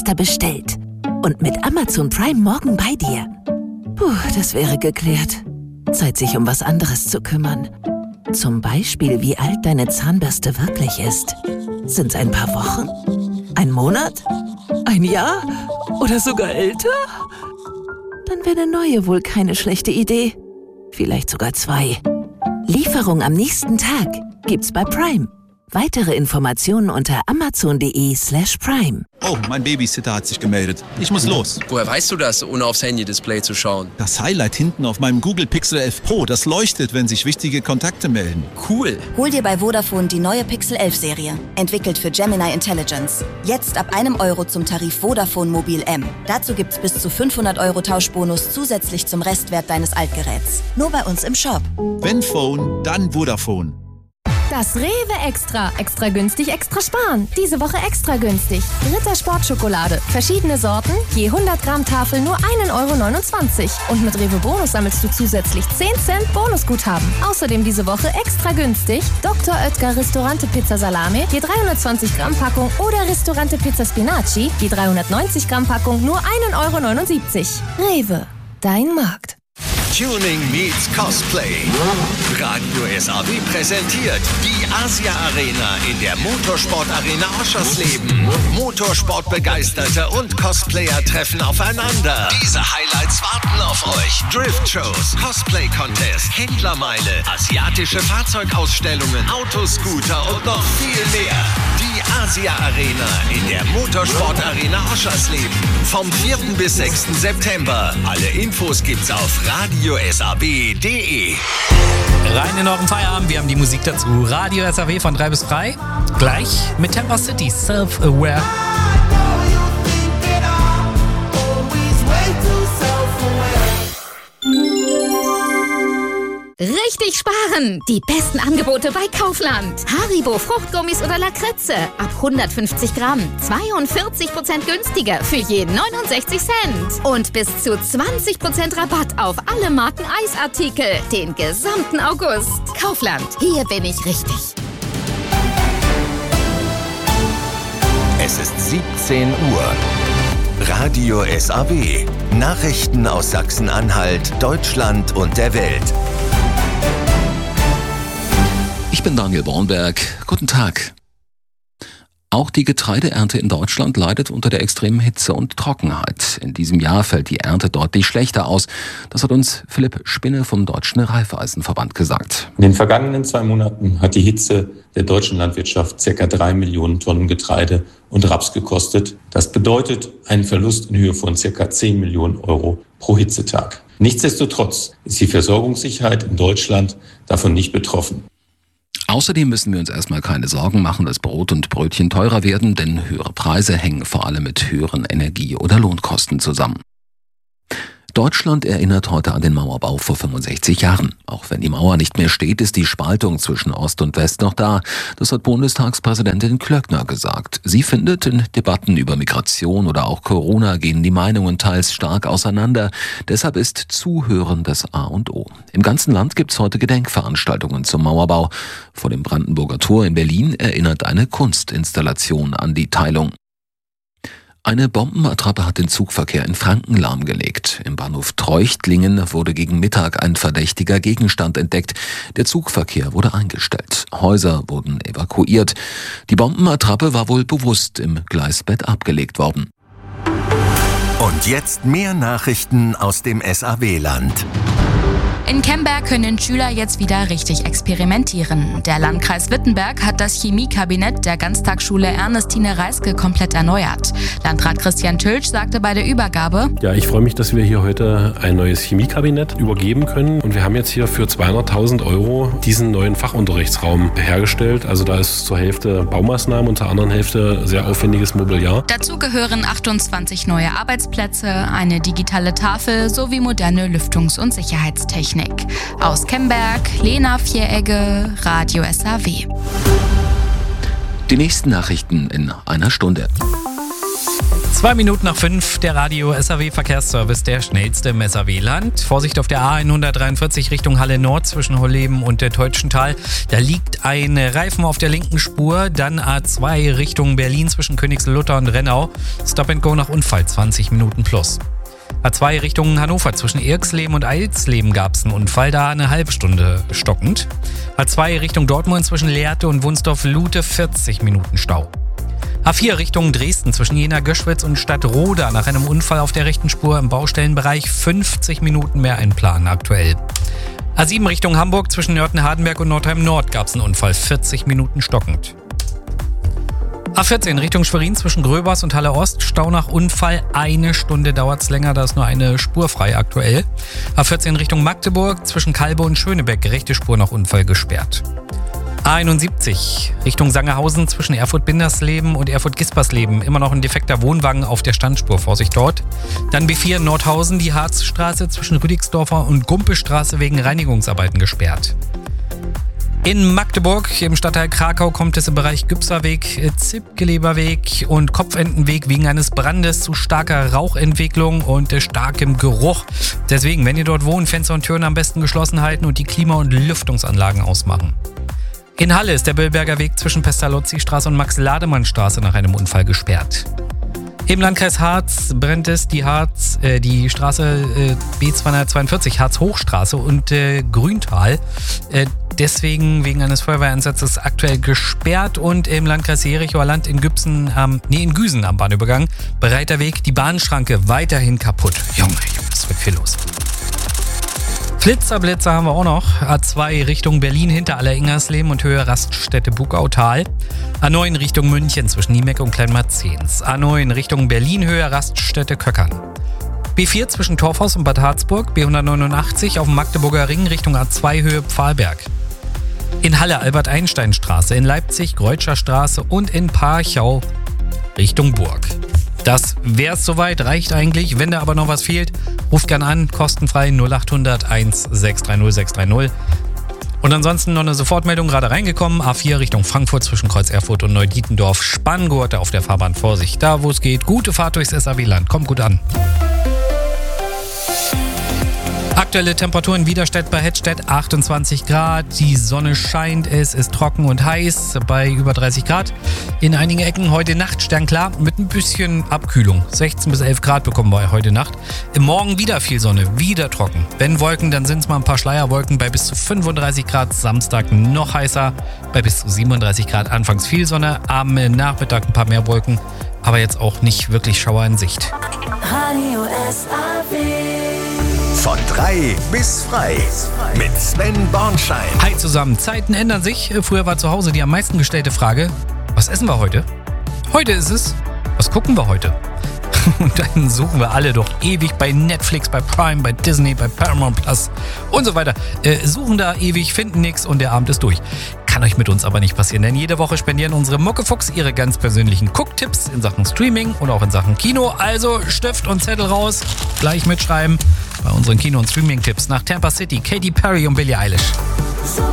Zahnpasta bestellt. Und mit Amazon Prime morgen bei dir. Puh, das wäre geklärt. Zeit, sich um was anderes zu kümmern. Zum Beispiel, wie alt deine Zahnbürste wirklich ist. Sind's ein paar Wochen? Ein Monat? Ein Jahr? Oder sogar älter? Dann wäre eine neue wohl keine schlechte Idee. Vielleicht sogar 2. Lieferung am nächsten Tag gibt's bei Prime. Weitere Informationen unter amazon.de/prime. Oh, mein Babysitter hat sich gemeldet. Ich muss los. Woher weißt du das, ohne aufs Handy-Display zu schauen? Das Highlight hinten auf meinem Google Pixel 11 Pro, das leuchtet, wenn sich wichtige Kontakte melden. Cool. Hol dir bei Vodafone die neue Pixel 11 Serie. Entwickelt für Gemini Intelligence. Jetzt ab €1 zum Tarif Vodafone Mobil M. Dazu gibt's bis zu 500 € Tauschbonus zusätzlich zum Restwert deines Altgeräts. Nur bei uns im Shop. Wenn Phone, dann Vodafone. Das Rewe Extra. Extra günstig, extra sparen. Diese Woche extra günstig. Ritter Sportschokolade. Verschiedene Sorten, je 100 Gramm Tafel nur €1,29 €. Und mit Rewe Bonus sammelst du zusätzlich 10 Cent Bonusguthaben. Außerdem diese Woche extra günstig Dr. Oetker Ristorante Pizza Salame, je 320 Gramm Packung oder Ristorante Pizza Spinaci, je 390 Gramm Packung nur €1,79 €. Rewe, dein Markt. Tuning meets Cosplay. Radio SAW präsentiert die Asia Arena in der Motorsport Arena Oschersleben. Motorsportbegeisterte und Cosplayer treffen aufeinander. Diese Highlights warten auf euch. Drift-Shows, Cosplay-Contest, Händlermeile, asiatische Fahrzeugausstellungen, Autoscooter und noch viel mehr. Die Asia Arena in der Motorsport Arena Oschersleben. Vom 4. bis 6. September. Alle Infos gibt's auf radiosab.de. Rein in euren Feierabend, wir haben die Musik dazu. Radio SAW von 3 bis 3. Gleich mit Temper City, Self-Aware. Richtig sparen! Die besten Angebote bei Kaufland. Haribo Fruchtgummis oder Lakritze ab 150 Gramm. 42% günstiger für je 69 Cent. Und bis zu 20% Rabatt auf alle Marken Eisartikel. Den gesamten August. Kaufland, hier bin ich richtig. Es ist 17 Uhr. Radio SAW. Nachrichten aus Sachsen-Anhalt, Deutschland und der Welt. Ich bin Daniel Bornberg. Guten Tag. Auch die Getreideernte in Deutschland leidet unter der extremen Hitze und Trockenheit. In diesem Jahr fällt die Ernte deutlich schlechter aus. Das hat uns Philipp Spinne vom Deutschen Reifeisenverband gesagt. In den vergangenen 2 Monaten hat die Hitze der deutschen Landwirtschaft ca. 3 Millionen Tonnen Getreide und Raps gekostet. Das bedeutet einen Verlust in Höhe von ca. 10 Millionen Euro pro Hitzetag. Nichtsdestotrotz ist die Versorgungssicherheit in Deutschland davon nicht betroffen. Außerdem müssen wir uns erstmal keine Sorgen machen, dass Brot und Brötchen teurer werden, denn höhere Preise hängen vor allem mit höheren Energie- oder Lohnkosten zusammen. Deutschland erinnert heute an den Mauerbau vor 65 Jahren. Auch wenn die Mauer nicht mehr steht, ist die Spaltung zwischen Ost und West noch da. Das hat Bundestagspräsidentin Klöckner gesagt. Sie findet, in Debatten über Migration oder auch Corona gehen die Meinungen teils stark auseinander. Deshalb ist Zuhören das A und O. Im ganzen Land gibt es heute Gedenkveranstaltungen zum Mauerbau. Vor dem Brandenburger Tor in Berlin erinnert eine Kunstinstallation an die Teilung. Eine Bombenattrappe hat den Zugverkehr in Franken lahmgelegt. Im Bahnhof Treuchtlingen wurde gegen Mittag ein verdächtiger Gegenstand entdeckt. Der Zugverkehr wurde eingestellt. Häuser wurden evakuiert. Die Bombenattrappe war wohl bewusst im Gleisbett abgelegt worden. Und jetzt mehr Nachrichten aus dem SAW-Land. In Kemberg können Schüler jetzt wieder richtig experimentieren. Der Landkreis Wittenberg hat das Chemiekabinett der Ganztagsschule Ernestine Reiske komplett erneuert. Landrat Christian Tölsch sagte bei der Übergabe: Ja, ich freue mich, dass wir hier heute ein neues Chemiekabinett übergeben können. Und wir haben jetzt hier für 200.000 € diesen neuen Fachunterrichtsraum hergestellt. Also da ist zur Hälfte Baumaßnahmen und zur anderen Hälfte sehr aufwendiges Mobiliar. Dazu gehören 28 neue Arbeitsplätze, eine digitale Tafel sowie moderne Lüftungs- und Sicherheitstechnik. Aus Kemberg, Lena Vieregge, Radio SAW. Die nächsten Nachrichten in einer Stunde. 2 Minuten nach 5, der Radio SAW Verkehrsservice, der schnellste im SAW-Land. Vorsicht auf der A143 Richtung Halle Nord zwischen Holleben und der Teutschental. Da liegt ein Reifen auf der linken Spur. Dann A2 Richtung Berlin zwischen Königslutter und Rennau. Stop and Go nach Unfall, 20 Minuten plus. A2 Richtung Hannover zwischen Irxleben und Eilsleben gab es einen Unfall, da eine halbe Stunde stockend. A2 Richtung Dortmund zwischen Lehrte und Wunsdorf-Lute, 40 Minuten Stau. A4 Richtung Dresden zwischen Jena-Göschwitz und Stadtroda nach einem Unfall auf der rechten Spur im Baustellenbereich 50 Minuten mehr einplanen aktuell. A7 Richtung Hamburg zwischen Nörten-Hardenberg und Nordheim-Nord gab es einen Unfall, 40 Minuten stockend. A14 Richtung Schwerin zwischen Gröbers und Halle Ost, Stau nach Unfall, 1 Stunde dauert es länger, da ist nur eine Spur frei aktuell. A14 Richtung Magdeburg zwischen Kalbe und Schönebeck, rechte Spur nach Unfall gesperrt. A71 Richtung Sangerhausen zwischen Erfurt-Bindersleben und Erfurt-Gispersleben. Immer noch ein defekter Wohnwagen auf der Standspur, Vorsicht dort. Dann B4 Nordhausen, die Harzstraße zwischen Rüdigsdorfer und Gumpestraße wegen Reinigungsarbeiten gesperrt. In Magdeburg im Stadtteil Krakau kommt es im Bereich Gübserweg, Zipgeleberweg und Kopfentenweg wegen eines Brandes zu starker Rauchentwicklung und starkem Geruch. Deswegen, wenn ihr dort wohnt, Fenster und Türen am besten geschlossen halten und die Klima- und Lüftungsanlagen ausmachen. In Halle ist der Böllberger Weg zwischen Pestalozzi-Straße und Max-Lademann-Straße nach einem Unfall gesperrt. Im Landkreis Harz brennt es die Straße B242 Harz-Hochstraße und Grüntal. Deswegen wegen eines Feuerwehreinsatzes aktuell gesperrt und im Landkreis Jerichoer Land in Güsen am Bahnübergang. Breiter Weg, die Bahnschranke weiterhin kaputt. Junge, es wird viel los. Blitzer haben wir auch noch. A2 Richtung Berlin hinter Aller-Ingersleben und Höhe Raststätte Bugautal. A9 Richtung München zwischen Niemeck und Kleinmarzens. A9 Richtung Berlin Höhe Raststätte Köckern. B4 zwischen Torfhaus und Bad Harzburg. B189 auf dem Magdeburger Ring Richtung A2 Höhe Pfahlberg. In Halle Albert-Einstein-Straße, in Leipzig Greutscher Straße und in Parchau Richtung Burg. Das wär's soweit, reicht eigentlich. Wenn da aber noch was fehlt, ruft gern an, kostenfrei 0800 1630 630. Und ansonsten noch eine Sofortmeldung gerade reingekommen. A4 Richtung Frankfurt zwischen Kreuz Erfurt und Neudietendorf. Spanngurte auf der Fahrbahn, Vorsicht, da wo es geht. Gute Fahrt durchs SAW-Land, kommt gut an. Aktuelle Temperaturen in Widerstedt bei Hettstedt 28 Grad, die Sonne scheint, es ist trocken und heiß bei über 30 Grad. In einigen Ecken heute Nacht sternklar mit ein bisschen Abkühlung. 16 bis 11 Grad bekommen wir heute Nacht. Im Morgen wieder viel Sonne, wieder trocken. Wenn Wolken, dann sind es mal ein paar Schleierwolken bei bis zu 35 Grad. Samstag noch heißer, bei bis zu 37 Grad. Anfangs viel Sonne, am Nachmittag ein paar mehr Wolken, aber jetzt auch nicht wirklich Schauer in Sicht. Radio SAW. Von 3 bis frei mit Sven Bornschein. Hi zusammen, Zeiten ändern sich. Früher war zu Hause die am meisten gestellte Frage, was essen wir heute? Heute ist es, was gucken wir heute? Und dann suchen wir alle doch ewig bei Netflix, bei Prime, bei Disney, bei Paramount Plus und so weiter. Suchen da ewig, finden nichts und der Abend ist durch. Kann euch mit uns aber nicht passieren, denn jede Woche spendieren unsere Muckefuchs ihre ganz persönlichen Gucktipps in Sachen Streaming und auch in Sachen Kino. Also Stift und Zettel raus, gleich mitschreiben bei unseren Kino- und Streaming-Tipps nach Tampa City, Katy Perry und Billie Eilish.